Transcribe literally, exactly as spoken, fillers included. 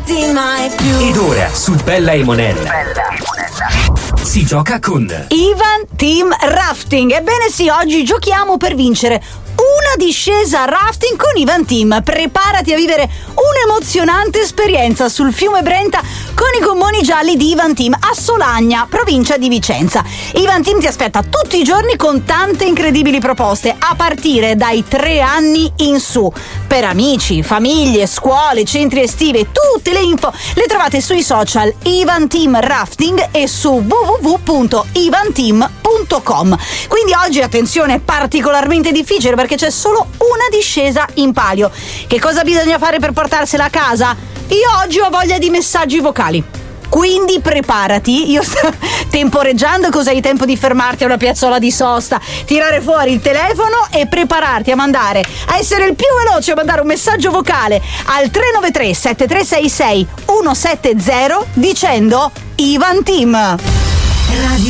fatti mai più. Ed ora su Bella e Monella si gioca con Ivan Team Rafting. Ebbene sì, oggi giochiamo per vincere una discesa rafting con Ivan Team. Preparati a vivere un'emozionante esperienza sul fiume Brenta con i gommoni gialli di Ivan Team a Solagna, provincia di Vicenza. Ivan Team ti aspetta tutti i giorni con tante incredibili proposte a partire dai tre anni in su, per amici, famiglie, scuole, centri estivi. Tutte le info le trovate sui social Ivan Team Rafting e su w w w punto ivanteam punto com. Quindi oggi, attenzione, particolarmente difficile perché c'è solo una discesa in palio. Che cosa bisogna fare per portarsela a casa? Io oggi ho voglia di messaggi vocali, quindi preparati. Io sto temporeggiando, così hai tempo di fermarti a una piazzola di sosta, tirare fuori il telefono e prepararti a mandare, a essere il più veloce, a mandare un messaggio vocale al tre nove tre sette tre sei sei uno sette zero dicendo Ivan Team. Radio